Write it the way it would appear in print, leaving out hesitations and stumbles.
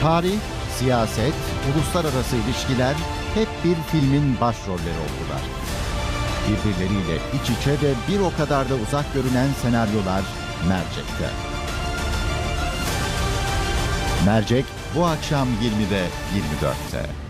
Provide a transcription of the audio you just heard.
Tarih, siyaset, uluslararası ilişkiler hep bir filmin başrolleri oldular. Birbirleriyle iç içe ve bir o kadar da uzak görünen senaryolar Mercek'te. Mercek bu akşam 20'de 24'te.